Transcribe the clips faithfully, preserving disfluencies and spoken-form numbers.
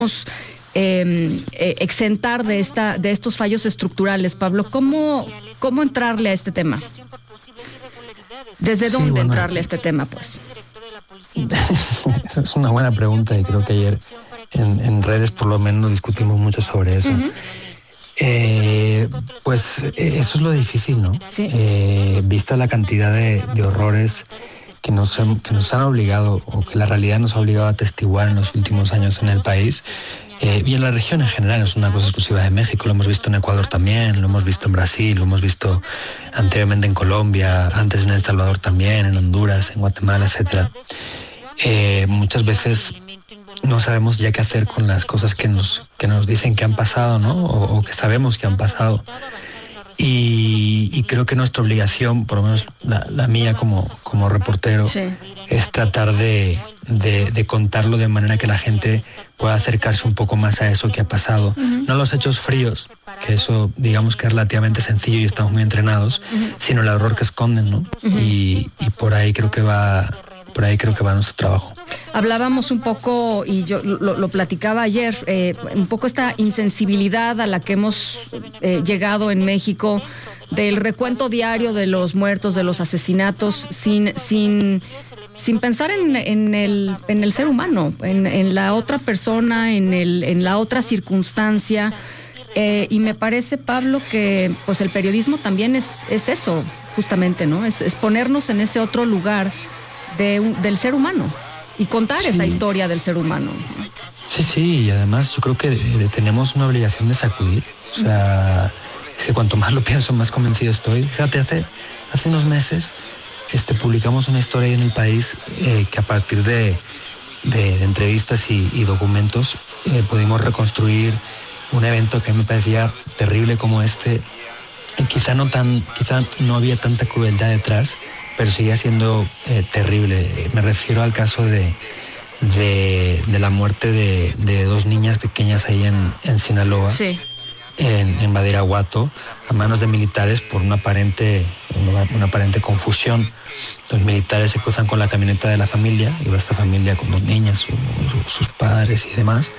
Eh, eh, exentar de esta de estos fallos estructurales. Pablo, ¿cómo, cómo entrarle a este tema? ¿Desde sí, dónde bueno, entrarle a este tema, pues? Esa es una buena pregunta y creo que ayer en, en redes por lo menos discutimos mucho sobre eso. Uh-huh. Eh, pues eso es lo difícil, ¿no? Sí. Eh, vista la cantidad de, de horrores que nos, que nos han obligado o que la realidad nos ha obligado a atestiguar en los últimos años en el país. Eh, y en la región en general, no es una cosa exclusiva de México, lo hemos visto en Ecuador también, lo hemos visto en Brasil, lo hemos visto anteriormente en Colombia, antes en El Salvador también, en Honduras, en Guatemala, etcétera. Eh, muchas veces no sabemos ya qué hacer con las cosas que nos, que nos dicen que han pasado, ¿no? O, o que sabemos que han pasado. Y, y creo que nuestra obligación, por lo menos la, la mía como, como reportero, sí. es tratar de, de, de contarlo de manera que la gente pueda acercarse un poco más a eso que ha pasado. Uh-huh. No los hechos fríos, que eso digamos que es relativamente sencillo y estamos muy entrenados, uh-huh. sino el horror que esconden, ¿no? Uh-huh. Y, y por ahí creo que va... Por ahí creo que va nuestro trabajo. Hablábamos un poco, y yo lo, lo platicaba ayer, eh, un poco esta insensibilidad a la que hemos eh, llegado en México, del recuento diario de los muertos, de los asesinatos, sin, sin, sin pensar en, en, el, en el ser humano, en, en la otra persona, en, el, en la otra circunstancia. Eh, y me parece, Pablo, que pues el periodismo también es, es eso, justamente, ¿no? Es, es ponernos en ese otro lugar De, del ser humano y contar sí. esa historia del ser humano. Sí, sí, y además yo creo que eh, tenemos una obligación de sacudir. O sea, es que cuanto más lo pienso, más convencido estoy. Fíjate, hace, hace unos meses este, publicamos una historia en El País eh, que a partir de, de, de entrevistas y, y documentos eh, pudimos reconstruir un evento que me parecía terrible como este. Y quizá no tan, quizá no había tanta crueldad detrás, pero seguía siendo eh, terrible. Me refiero al caso de, de, de la muerte de, de dos niñas pequeñas ahí en, en Sinaloa, sí. en, en Badiraguato, a manos de militares por una aparente, una, una aparente confusión. Los militares se cruzan con la camioneta de la familia, iba esta familia con dos niñas, su, su, sus padres y demás,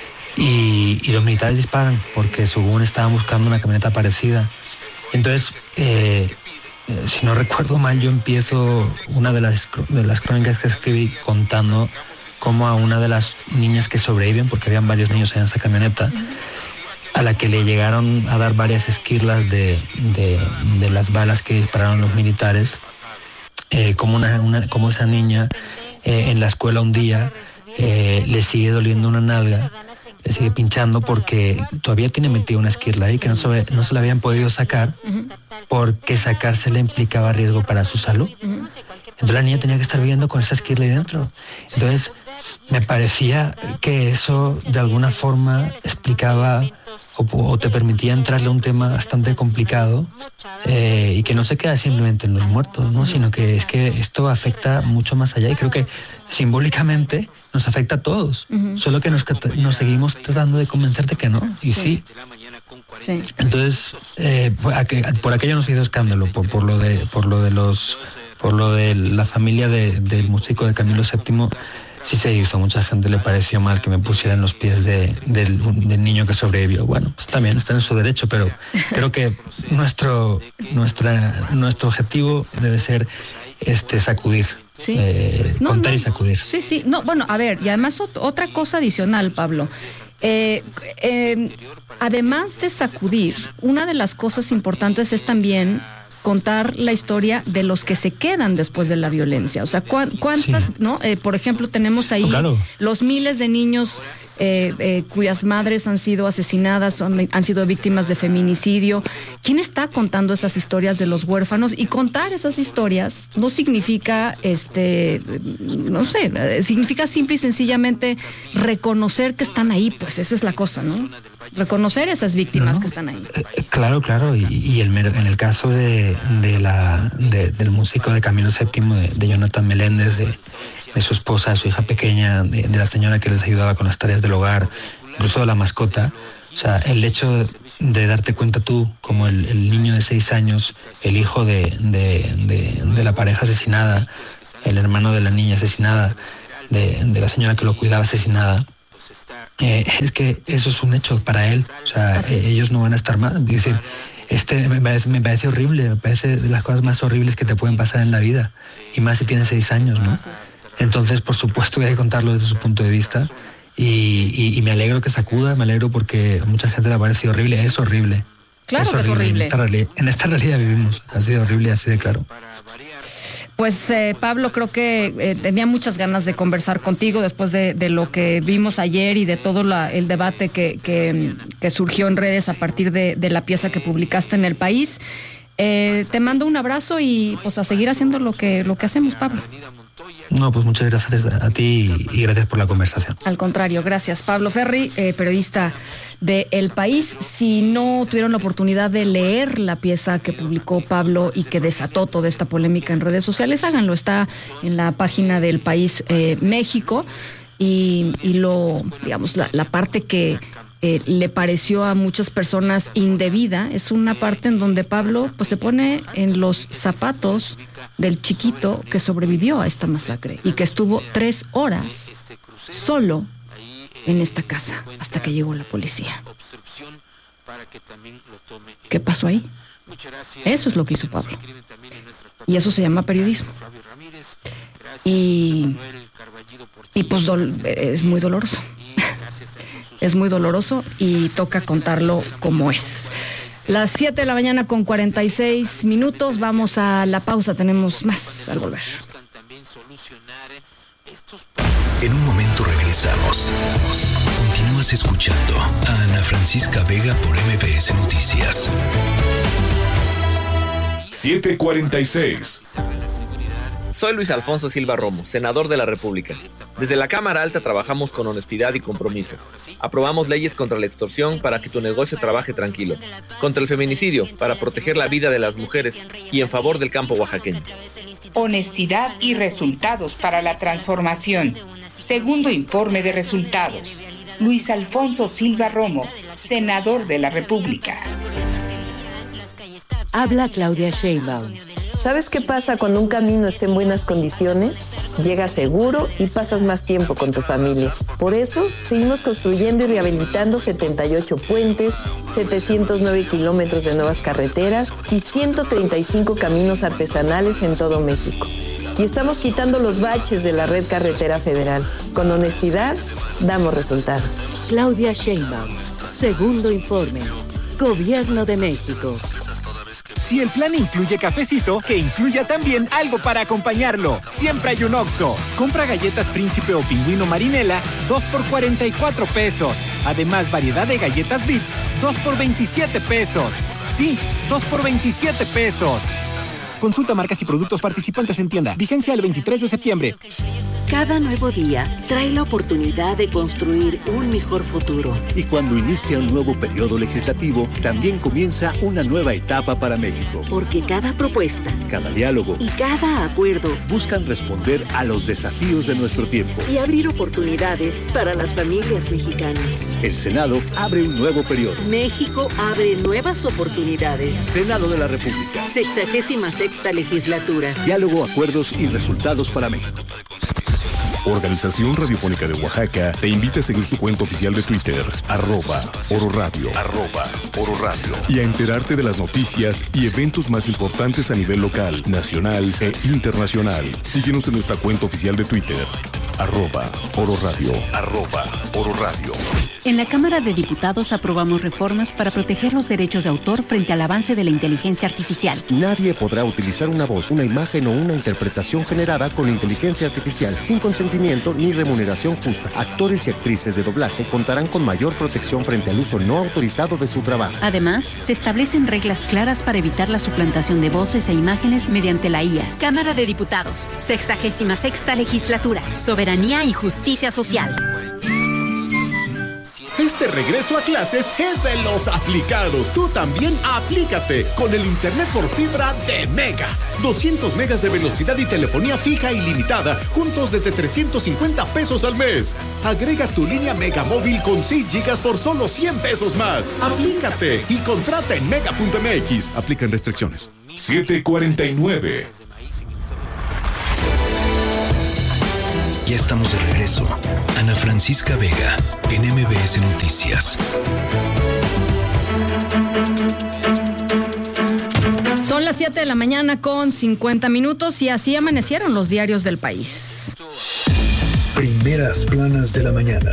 y, y los militares disparan porque según estaban buscando una camioneta parecida. Entonces, eh, eh, si no recuerdo mal, yo empiezo una de las, de las crónicas que escribí contando cómo a una de las niñas que sobreviven, porque habían varios niños en esa camioneta, a la que le llegaron a dar varias esquirlas de, de, de las balas que dispararon los militares, eh, como, una, una, como esa niña eh, en la escuela un día eh, le sigue doliendo una nalga, le sigue pinchando porque todavía tiene metida una esquirla ahí que no se, no se la habían podido sacar uh-huh. porque sacársela implicaba riesgo para su salud. Uh-huh. Entonces la niña tenía que estar viviendo con esa esquirla ahí dentro. Entonces me parecía que eso de alguna forma explicaba o, o te permitía entrarle a un tema bastante complicado eh, y que no se queda simplemente en los muertos, ¿no? Sino que es que esto afecta mucho más allá y creo que simbólicamente nos afecta a todos, uh-huh. solo que nos, nos seguimos tratando de convencer de que no, y sí. sí. Entonces, eh, por, por aquello nos hizo escándalo, por, por lo de, por lo de los, por lo de la familia de, del músico de Camilo séptimo. Sí se hizo, mucha gente le pareció mal que me pusiera en los pies de, del, del niño que sobrevivió. Bueno, pues también está en su derecho, pero creo que nuestro, nuestra, nuestro objetivo debe ser este sacudir. Sí. Eh, no, contar no. y sacudir. Sí, sí. No, bueno, a ver, y además ot- otra cosa adicional, Pablo. Eh, eh, además de sacudir, una de las cosas importantes es también contar la historia de los que se quedan después de la violencia. O sea, ¿cu- cuántas, sí. no? Eh, por ejemplo, tenemos ahí claro. los miles de niños eh, eh, cuyas madres han sido asesinadas, son, han sido víctimas de feminicidio. ¿Quién está contando esas historias de los huérfanos? Y contar esas historias no significa, este, no sé, significa simple y sencillamente reconocer que están ahí, pues esa es la cosa, ¿no? Reconocer esas víctimas ¿no? que están ahí. Eh, claro, claro, y, y el, en el caso de, de la, de, del músico de Camilo séptimo, de, de Jonathan Meléndez, de, de su esposa, de su hija pequeña, de, de la señora que les ayudaba con las tareas del hogar, incluso de la mascota, o sea, el hecho de, de darte cuenta tú, como el, el niño de seis años, el hijo de, de, de, de la pareja asesinada, el hermano de la niña asesinada, de, de la señora que lo cuidaba asesinada, eh, es que eso es un hecho para él. O sea, eh, ellos no van a estar mal. Es decir, este me parece, me parece horrible, me parece de las cosas más horribles que te pueden pasar en la vida. Y más si tienes seis años, ¿no? Entonces, por supuesto que hay que contarlo desde su punto de vista. Y, y, y me alegro que sacuda, me alegro porque a mucha gente le ha parecido horrible. Es horrible. Claro es que horrible. es horrible. En esta, reali- en esta realidad vivimos. Ha sido horrible, así de claro. Pues eh, Pablo, creo que eh, tenía muchas ganas de conversar contigo después de, de lo que vimos ayer y de todo la, el debate que, que, que surgió en redes a partir de, de la pieza que publicaste en El País. Eh, te mando un abrazo y pues a seguir haciendo lo que, lo que hacemos, Pablo. No, pues muchas gracias a ti y gracias por la conversación. Al contrario, gracias. Pablo Ferri, eh, periodista de El País. Si no tuvieron la oportunidad de leer la pieza que publicó Pablo y que desató toda esta polémica en redes sociales, háganlo. Está en la página del País eh, México y, y lo, digamos, la, la parte que Eh, le pareció a muchas personas indebida, es una parte en donde Pablo pues se pone en los zapatos del chiquito que sobrevivió a esta masacre y que estuvo tres horas solo en esta casa hasta que llegó la policía. ¿Qué pasó ahí? Eso es lo que hizo Pablo. Y eso se llama periodismo. Y, y pues dol- es muy doloroso. Es muy doloroso y toca contarlo como es. Las siete de la mañana con cuarenta y seis minutos. Vamos a la pausa. Tenemos más al volver. En un momento regresamos. Continúas escuchando a Ana Francisca Vega por M B S Noticias. siete cuarenta y seis. Soy Luis Alfonso Silva Romo, senador de la República. Desde la Cámara Alta trabajamos con honestidad y compromiso. Aprobamos leyes contra la extorsión para que tu negocio trabaje tranquilo, contra el feminicidio para proteger la vida de las mujeres y en favor del campo oaxaqueño. Honestidad y resultados para la transformación. Segundo informe de resultados. Luis Alfonso Silva Romo, senador de la República. Habla Claudia Sheinbaum. ¿Sabes qué pasa cuando un camino está en buenas condiciones? Llegas seguro y pasas más tiempo con tu familia. Por eso, seguimos construyendo y rehabilitando setenta y ocho puentes, setecientos nueve kilómetros de nuevas carreteras y ciento treinta y cinco caminos artesanales en todo México. Y estamos quitando los baches de la red carretera federal. Con honestidad, damos resultados. Claudia Sheinbaum. Segundo informe. Gobierno de México. Si el plan incluye cafecito, que incluya también algo para acompañarlo. Siempre hay un Oxxo. Compra galletas Príncipe o Pingüino Marinela, dos por cuarenta y cuatro pesos. Además, variedad de galletas Bits, dos por veintisiete pesos. Sí, dos por veintisiete pesos. Consulta marcas y productos participantes en tienda. Vigencia el veintitrés de septiembre. Cada nuevo día trae la oportunidad de construir un mejor futuro. Y cuando inicia un nuevo periodo legislativo, también comienza una nueva etapa para México. Porque cada propuesta, cada diálogo y cada acuerdo buscan responder a los desafíos de nuestro tiempo y abrir oportunidades para las familias mexicanas. El Senado abre un nuevo periodo. México abre nuevas oportunidades. Senado de la República. Sexagésima sexta legislatura. Diálogo, acuerdos y resultados para México. Organización Radiofónica de Oaxaca te invita a seguir su cuenta oficial de Twitter, arroba Oro Radio, arroba Oro Radio, y a enterarte de las noticias y eventos más importantes a nivel local, nacional e internacional. Síguenos en nuestra cuenta oficial de Twitter, arroba Oro Radio, arroba Oro Radio. En la Cámara de Diputados aprobamos reformas para proteger los derechos de autor frente al avance de la inteligencia artificial. Nadie podrá utilizar una voz, una imagen o una interpretación generada con inteligencia artificial sin consentimiento ni remuneración justa. Actores y actrices de doblaje contarán con mayor protección frente al uso no autorizado de su trabajo. Además, se establecen reglas claras para evitar la suplantación de voces e imágenes mediante la I A. Cámara de Diputados, sexagésima sexta legislatura, soberanía y justicia social. Este regreso a clases es de los aplicados. Tú también aplícate con el internet por fibra de Mega. doscientos megas de velocidad y telefonía fija ilimitada, juntos desde trescientos cincuenta pesos al mes. Agrega tu línea Mega móvil con seis gigas por solo cien pesos más. Aplícate y contrata en mega punto m x. Aplican restricciones. siete cuarenta y nueve. Ya estamos de regreso. Ana Francisca Vega, en M B S Noticias. Son las siete de la mañana con cincuenta minutos y así amanecieron los diarios del país. Primeras planas de la mañana.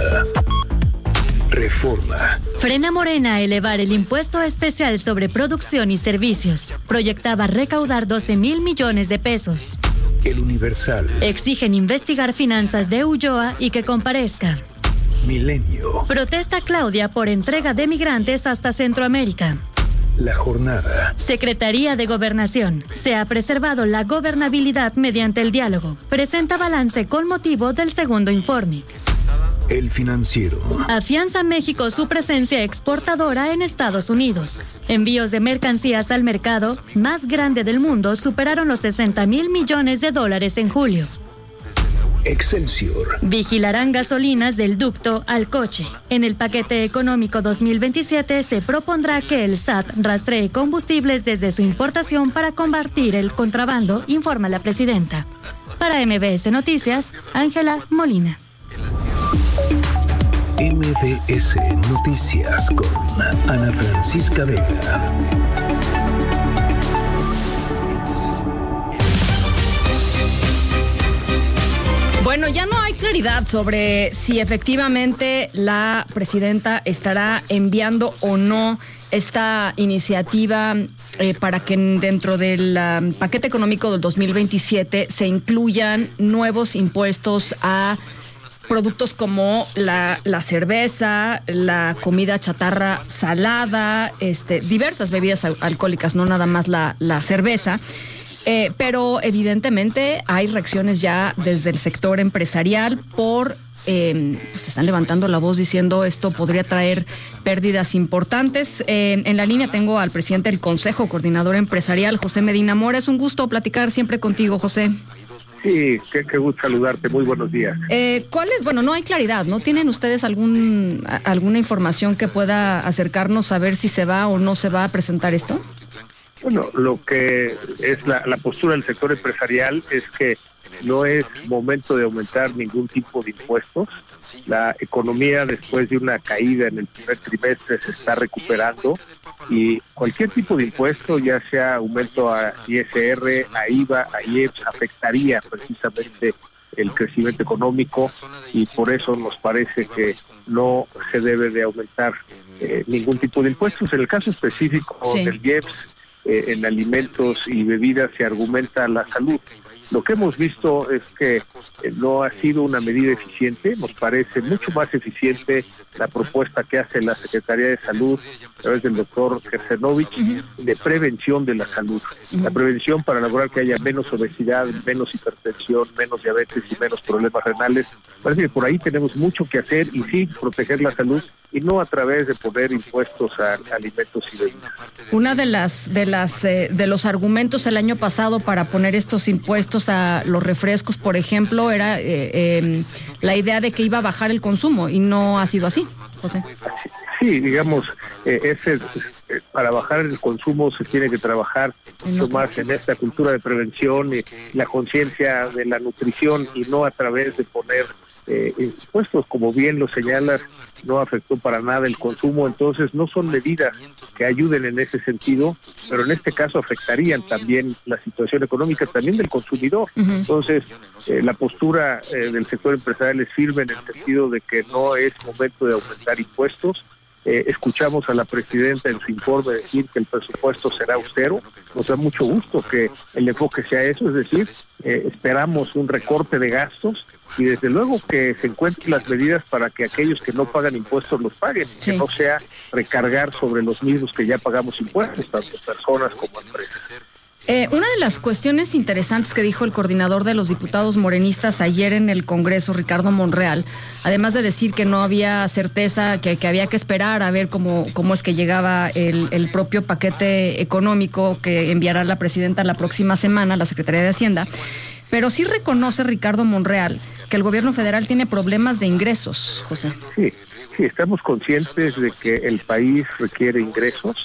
Reforma. Frena Morena a elevar el impuesto especial sobre producción y servicios. Proyectaba recaudar doce mil millones de pesos. El Universal. Exigen investigar finanzas de Ulloa y que comparezca. Milenio. Protesta Claudia por entrega de migrantes hasta Centroamérica. La Jornada. Secretaría de Gobernación. Se ha preservado la gobernabilidad mediante el diálogo. Presenta balance con motivo del segundo informe. El Financiero. Afianza México su presencia exportadora en Estados Unidos. Envíos de mercancías al mercado más grande del mundo superaron los sesenta mil millones de dólares en julio. Excelsior. Vigilarán gasolinas del ducto al coche. En el paquete económico dos mil veintisiete se propondrá que el S A T rastree combustibles desde su importación para combatir el contrabando, informa la presidenta. Para M B S Noticias, Ángela Molina. M B S Noticias con Ana Francisca Vega. Bueno, ya no hay claridad sobre si efectivamente la presidenta estará enviando o no esta iniciativa eh, para que dentro del um, paquete económico del dos mil veintisiete se incluyan nuevos impuestos a productos como la, la cerveza, la comida chatarra salada, este, diversas bebidas al- alcohólicas, no nada más la, la cerveza. Eh, pero evidentemente hay reacciones ya desde el sector empresarial por, eh, pues están levantando la voz diciendo esto podría traer pérdidas importantes. Eh, en la línea tengo al presidente del Consejo Coordinador Empresarial, José Medina Mora. Es un gusto platicar siempre contigo, José. Sí, qué, qué gusto saludarte. Muy buenos días. Eh, ¿Cuál es? Bueno, no hay claridad, ¿no? ¿Tienen ustedes algún alguna información que pueda acercarnos a ver si se va o no se va a presentar esto? Bueno, lo que es la, la postura del sector empresarial es que no es momento de aumentar ningún tipo de impuestos. La economía, después de una caída en el primer trimestre, se está recuperando y cualquier tipo de impuesto, ya sea aumento a I S R, a I V A, a I E P S, afectaría precisamente el crecimiento económico y por eso nos parece que no se debe de aumentar eh, ningún tipo de impuestos. En el caso específico sí. del I E P S, eh, en alimentos y bebidas se argumenta la salud. Lo que hemos visto es que eh, no ha sido una medida eficiente. Nos parece mucho más eficiente la propuesta que hace la Secretaría de Salud a través del doctor Kersenovich uh-huh. de prevención de la salud. Uh-huh. La prevención para lograr que haya menos obesidad, menos hipertensión, menos diabetes y menos problemas renales. Parece que por ahí tenemos mucho que hacer y sí, proteger la salud y no a través de poner impuestos a alimentos y bebidas. Una de las de las eh, de los argumentos el año pasado para poner estos impuestos a los refrescos, por ejemplo, era eh, eh, la idea de que iba a bajar el consumo y no ha sido así, José. Sí, digamos, eh, ese, eh, para bajar el consumo se tiene que trabajar mucho más en esta cultura de prevención y la conciencia de la nutrición y no a través de poner eh, impuestos, como bien lo señalas, no afectó para nada el consumo, entonces no son medidas que ayuden en ese sentido, pero en este caso afectarían también la situación económica también del consumidor. Uh-huh. Entonces, eh, la postura eh, del sector empresarial es firme en el sentido de que no es momento de aumentar impuestos. Eh, escuchamos a la presidenta en su informe decir que el presupuesto será austero. Nos da mucho gusto que el enfoque sea eso, es decir, eh, esperamos un recorte de gastos y desde luego que se encuentren las medidas para que aquellos que no pagan impuestos los paguen, sí. que no sea recargar sobre los mismos que ya pagamos impuestos, tanto personas como empresas. Eh, una de las cuestiones interesantes que dijo el coordinador de los diputados morenistas ayer en el Congreso, Ricardo Monreal, además de decir que no había certeza, que, que había que esperar a ver cómo, cómo es que llegaba el, el propio paquete económico que enviará la presidenta la próxima semana, la Secretaría de Hacienda, pero sí reconoce Ricardo Monreal que el gobierno federal tiene problemas de ingresos, José. Sí, sí, estamos conscientes de que el país requiere ingresos.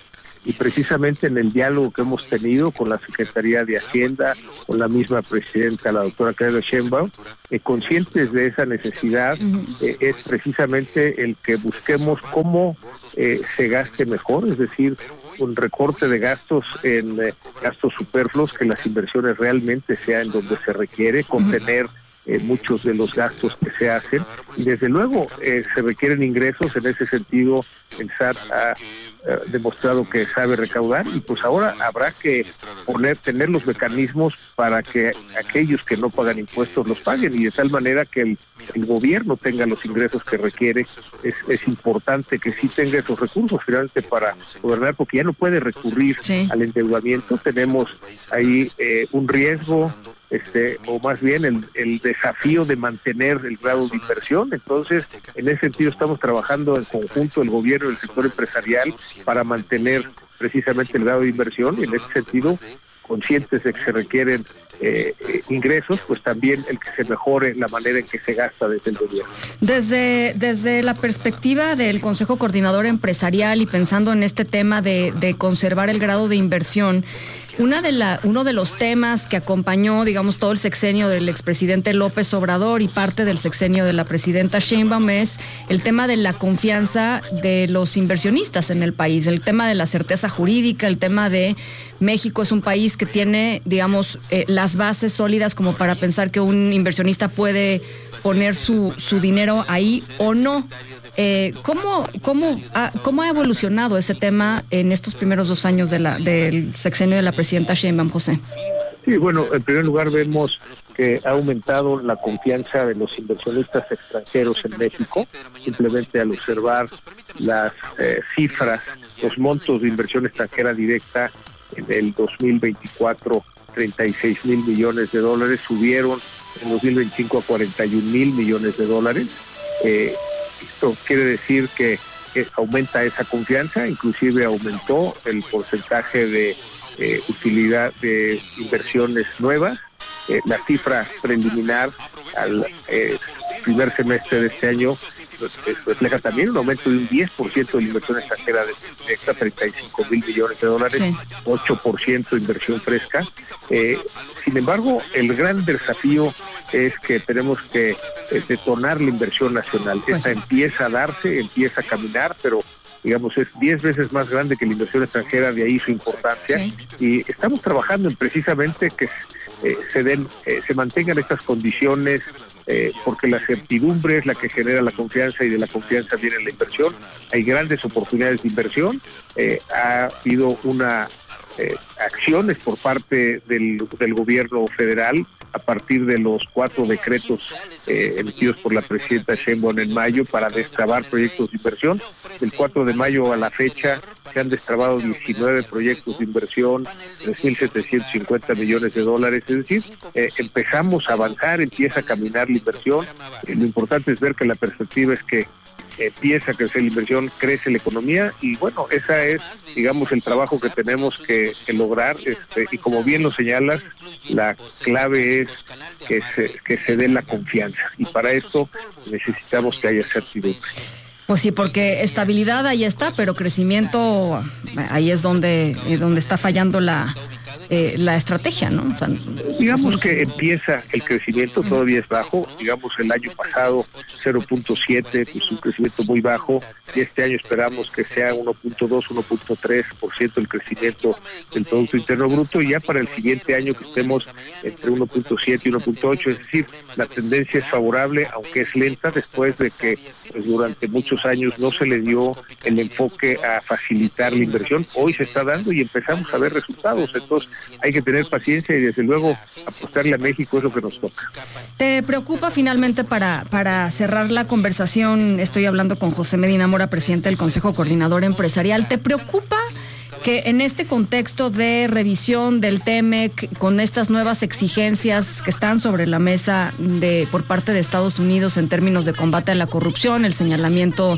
y precisamente en el diálogo que hemos tenido con la Secretaría de Hacienda, con la misma presidenta, la doctora Claudia Sheinbaum, eh, conscientes de esa necesidad, eh, es precisamente el que busquemos cómo eh, se gaste mejor, es decir, un recorte de gastos en eh, gastos superfluos, que las inversiones realmente sean donde se requiere, contener Eh, muchos de los gastos que se hacen, y desde luego eh, se requieren ingresos. En ese sentido el S A T ha eh, demostrado que sabe recaudar, y pues ahora habrá que poner tener los mecanismos para que aquellos que no pagan impuestos los paguen, y de tal manera que el, el gobierno tenga los ingresos que requiere. Es, es importante que sí tenga esos recursos finalmente para gobernar, porque ya no puede recurrir sí. al endeudamiento. Tenemos ahí eh, un riesgo, este o más bien el, el desafío de mantener el grado de inversión. Entonces, en ese sentido estamos trabajando en conjunto el gobierno y el sector empresarial para mantener precisamente el grado de inversión, y en ese sentido, conscientes de que se requieren eh, eh, ingresos, pues también el que se mejore la manera en que se gasta desde el gobierno. Desde, desde la perspectiva del Consejo Coordinador Empresarial y pensando en este tema de, de conservar el grado de inversión, Una de la, uno de los temas que acompañó, digamos, todo el sexenio del expresidente López Obrador y parte del sexenio de la presidenta Sheinbaum es el tema de la confianza de los inversionistas en el país, el tema de la certeza jurídica, el tema de México es un país que tiene, digamos, eh, las bases sólidas como para pensar que un inversionista puede poner su, su dinero ahí o no. Eh, ¿cómo, cómo, ha, ¿Cómo ha evolucionado ese tema en estos primeros dos años de la, del sexenio de la presidenta Sheinbaum, José? Sí, bueno, en primer lugar vemos que ha aumentado la confianza de los inversionistas extranjeros en México, simplemente al observar las eh, cifras, los montos de inversión extranjera directa en el dos mil veinticuatro, treinta y seis mil millones de dólares, subieron en dos mil veinticinco a cuarenta y un mil millones de dólares. Eh, Esto quiere decir que, que aumenta esa confianza, inclusive aumentó el porcentaje de eh, utilidad de inversiones nuevas. Eh, la cifra preliminar al eh, primer semestre de este año refleja también un aumento de un diez por ciento de la inversión extranjera directa, treinta y cinco mil millones de dólares, sí. ocho por ciento de inversión fresca. Eh, sin embargo, el gran desafío es que tenemos que eh, detonar la inversión nacional. Esta empieza a darse, empieza a caminar, pero digamos es diez veces más grande que la inversión extranjera, de ahí su importancia, sí. y estamos trabajando en precisamente que eh, se den, eh, se mantengan estas condiciones, eh, porque la certidumbre es la que genera la confianza, y de la confianza viene la inversión. Hay grandes oportunidades de inversión, eh, ha habido una eh, acciones por parte del, del gobierno federal a partir de los cuatro decretos eh, emitidos por la presidenta Sheinbaum en mayo para destrabar proyectos de inversión. Del cuatro de mayo a la fecha se han destrabado diecinueve proyectos de inversión, tres mil setecientos cincuenta millones de dólares. Es decir, eh, empezamos a avanzar, empieza a caminar la inversión. Eh, lo importante es ver que la perspectiva es que empieza a crecer la inversión, crece la economía, y bueno, esa es, digamos, el trabajo que tenemos que, que lograr, este, y como bien lo señalas, la clave es que se, que se dé la confianza, y para esto necesitamos que haya certidumbre. Pues sí, porque estabilidad ahí está, pero crecimiento ahí es donde, donde está fallando la eh, la estrategia, ¿no? O sea, digamos que empieza el crecimiento, todavía es bajo, digamos el año pasado cero punto siete, pues un crecimiento muy bajo, y este año esperamos que sea uno punto dos, uno punto tres por ciento el crecimiento del Producto Interno Bruto, y ya para el siguiente año que estemos entre uno punto siete y uno punto ocho, es decir, la tendencia es favorable, aunque es lenta, después de que pues, durante muchos años no se le dio el enfoque a facilitar la inversión. Hoy se está dando y empezamos a ver resultados, entonces hay que tener paciencia y desde luego apostarle a México es lo que nos toca. ¿Te preocupa finalmente para, para cerrar la conversación? Estoy hablando con José Medina Mora, presidente del Consejo Coordinador Empresarial. ¿Te preocupa que en este contexto de revisión del T E M E C, con estas nuevas exigencias que están sobre la mesa de por parte de Estados Unidos en términos de combate a la corrupción, el señalamiento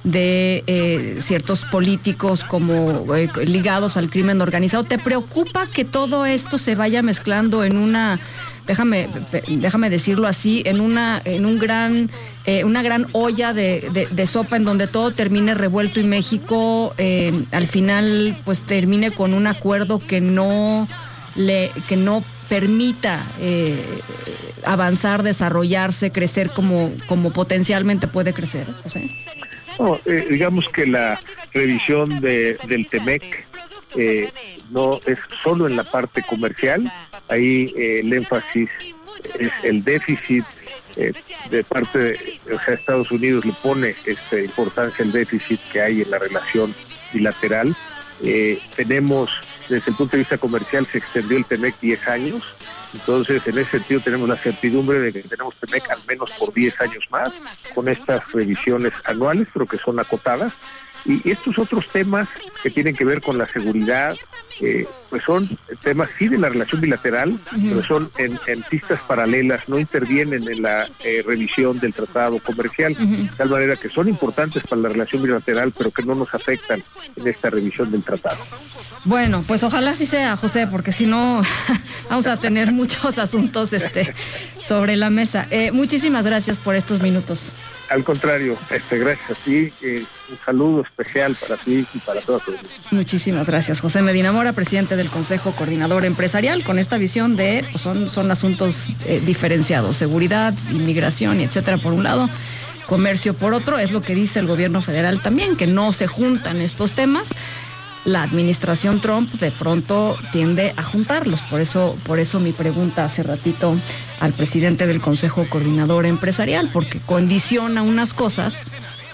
de eh, ciertos políticos como eh, ligados al crimen organizado, ¿te preocupa que todo esto se vaya mezclando en una déjame, déjame decirlo así, en una, en un gran, eh, una gran olla de, de, de sopa en donde todo termine revuelto y México eh, al final pues termine con un acuerdo que no le, que no permita eh, avanzar, desarrollarse, crecer como, como potencialmente puede crecer, José. No, eh, digamos que la revisión de, del Temec eh, no es solo en la parte comercial, ahí eh, el énfasis es el déficit eh, de parte de, o sea, Estados Unidos le pone este, importancia al déficit que hay en la relación bilateral. Eh, tenemos, desde el punto de vista comercial, se extendió el Temec diez años. Entonces, en ese sentido, tenemos la certidumbre de que tenemos Temec al menos por diez años más, con estas revisiones anuales, pero que son acotadas. Y estos otros temas que tienen que ver con la seguridad, eh, pues son temas sí de la relación bilateral, uh-huh. pero son en, en pistas paralelas, no intervienen en la eh, revisión del tratado comercial, uh-huh. de tal manera que son importantes para la relación bilateral, pero que no nos afectan en esta revisión del tratado. Bueno, pues ojalá así sea, José, porque si no vamos a tener muchos asuntos este, sobre la mesa. Eh, muchísimas gracias por estos minutos. Al contrario, este, gracias a ti, eh, un saludo especial para ti y para toda tu vida. Muchísimas gracias, José Medina Mora, presidente del Consejo Coordinador Empresarial, con esta visión de, pues son, son asuntos eh, diferenciados, seguridad, inmigración y etcétera por un lado, comercio por otro, es lo que dice el gobierno federal también, que no se juntan estos temas. La administración Trump de pronto tiende a juntarlos, por eso, por eso mi pregunta hace ratito al presidente del Consejo Coordinador Empresarial, porque condiciona unas cosas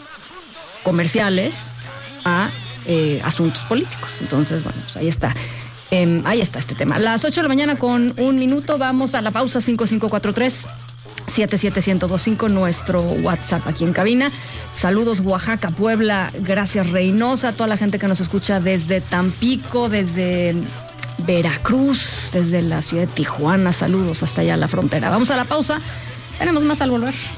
comerciales a eh, asuntos políticos. Entonces, bueno, pues ahí está. Eh, ahí está este tema. A las ocho de la mañana con un minuto, vamos a la pausa. Cinco cinco cuatro tres siete siete uno cero dos cinco, nuestro WhatsApp aquí en cabina. Saludos Oaxaca, Puebla, gracias Reynosa, a toda la gente que nos escucha desde Tampico, desde Veracruz, desde la ciudad de Tijuana, saludos hasta allá a la frontera. Vamos a la pausa, tenemos más al volver.